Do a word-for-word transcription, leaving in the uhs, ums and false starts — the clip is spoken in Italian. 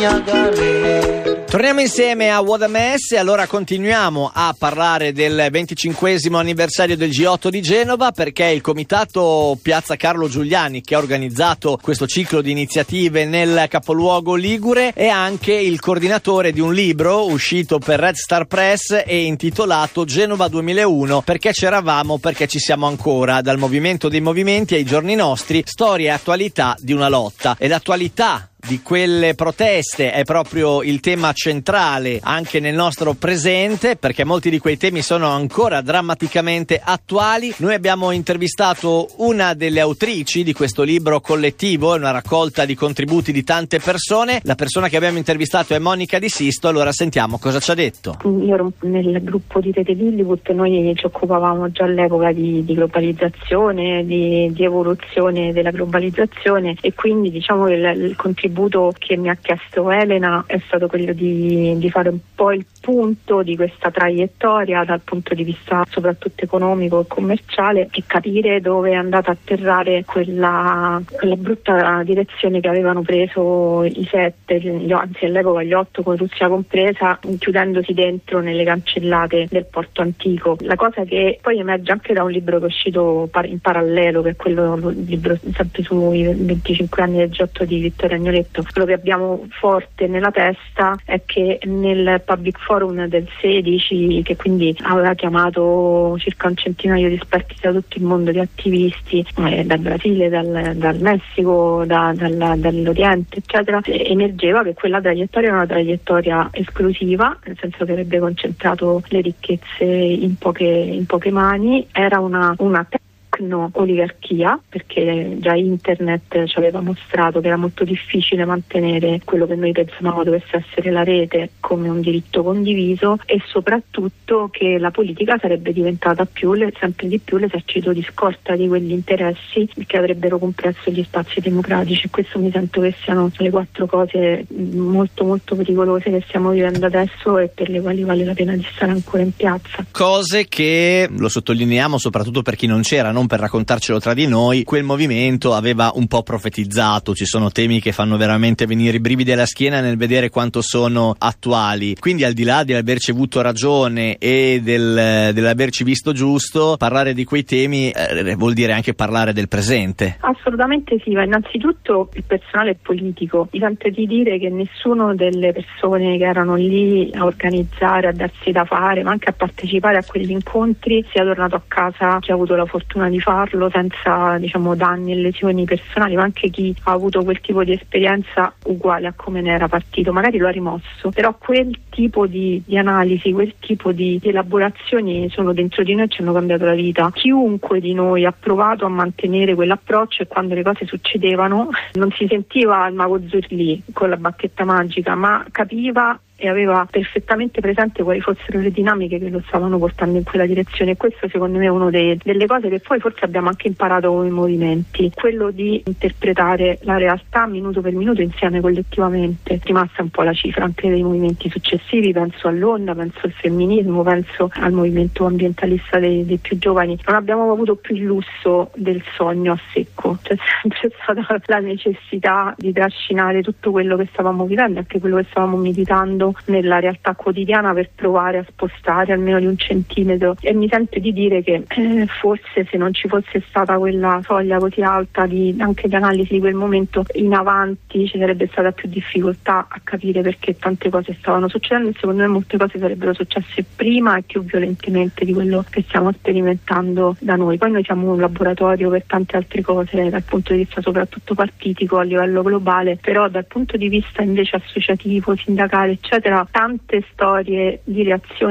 Torniamo insieme a What a Mess e allora continuiamo a parlare del venticinquesimo anniversario del G otto di Genova, perché il comitato Piazza Carlo Giuliani, che ha organizzato questo ciclo di iniziative nel capoluogo ligure, è anche il coordinatore di un libro uscito per Red Star Press e intitolato Genova duemilauno, perché c'eravamo, perché ci siamo ancora, dal movimento dei movimenti ai giorni nostri, storia e attualità di una lotta. E l'attualità di quelle proteste è proprio il tema centrale anche nel nostro presente, perché molti di quei temi sono ancora drammaticamente attuali. Noi abbiamo intervistato una delle autrici di questo libro collettivo, è una raccolta di contributi di tante persone. La persona che abbiamo intervistato è Monica Di Sisto, allora sentiamo cosa ci ha detto. Io ero nel gruppo di Rete Lilliput, noi ci occupavamo già all'epoca di, di globalizzazione, di, di evoluzione della globalizzazione, e quindi diciamo che il, il contributo che mi ha chiesto Elena è stato quello di, di fare un po' il punto di questa traiettoria dal punto di vista soprattutto economico e commerciale, e capire dove è andata a atterrare quella, quella brutta direzione che avevano preso i sette, gli, anzi all'epoca gli otto con Russia compresa, chiudendosi dentro nelle cancellate del porto antico. La cosa che poi emerge anche da un libro che è uscito in parallelo, che è quello, il libro sempre sui venticinque anni del G otto di Vittorio Agnoletto. Quello che abbiamo forte nella testa è che nel Public Forum del sedici, che quindi aveva chiamato circa un centinaio di esperti da tutto il mondo, di attivisti eh, dal Brasile, dal, dal Messico, da, dal, dall'Oriente eccetera, emergeva che quella traiettoria era una traiettoria esclusiva, nel senso che avrebbe concentrato le ricchezze in poche, in poche mani, era una, una oligarchia, perché già internet ci aveva mostrato che era molto difficile mantenere quello che noi pensavamo dovesse essere la rete come un diritto condiviso, e soprattutto che la politica sarebbe diventata più, sempre di più l'esercito di scorta di quegli interessi che avrebbero compresso gli spazi democratici. E questo mi sento che siano le quattro cose molto molto pericolose che stiamo vivendo adesso e per le quali vale la pena di stare ancora in piazza. Cose che, lo sottolineiamo soprattutto per chi non c'era, non per raccontarcelo tra di noi, quel movimento aveva un po' profetizzato. Ci sono temi che fanno veramente venire i brividi alla schiena nel vedere quanto sono attuali, quindi al di là di averci avuto ragione e del, dell'averci visto giusto, parlare di quei temi eh, vuol dire anche parlare del presente. Assolutamente sì, ma innanzitutto il personale politico. Mi sento di dire che nessuno delle persone che erano lì a organizzare, a darsi da fare, ma anche a partecipare a quegli incontri, sia tornato a casa, chi ha avuto la fortuna di farlo senza diciamo danni e lesioni personali, ma anche chi ha avuto quel tipo di esperienza uguale a come ne era partito, magari lo ha rimosso, però quel tipo di, di analisi, quel tipo di, di elaborazioni sono dentro di noi e ci hanno cambiato la vita. Chiunque di noi ha provato a mantenere quell'approccio, e quando le cose succedevano non si sentiva il mago Zurlì con la bacchetta magica, ma capiva e aveva perfettamente presente quali fossero le dinamiche che lo stavano portando in quella direzione. E questo secondo me è una delle cose che poi forse abbiamo anche imparato con i movimenti, quello di interpretare la realtà minuto per minuto insieme, collettivamente. È rimasta un po' la cifra anche dei movimenti successivi, penso all'Onda, penso al femminismo, penso al movimento ambientalista dei, dei più giovani. Non abbiamo avuto più il lusso del sogno a secco, c'è sempre stata la necessità di trascinare tutto quello che stavamo vivendo, anche quello che stavamo meditando nella realtà quotidiana, per provare a spostare almeno di un centimetro. E mi sento di dire che eh, forse se non ci fosse stata quella soglia così alta di anche di analisi di quel momento in avanti, ci sarebbe stata più difficoltà a capire perché tante cose stavano succedendo, e secondo me molte cose sarebbero successe prima e più violentemente di quello che stiamo sperimentando da noi. Poi noi siamo un laboratorio per tante altre cose dal punto di vista soprattutto partitico a livello globale, però dal punto di vista invece associativo, sindacale eccetera, tante storie di reazioni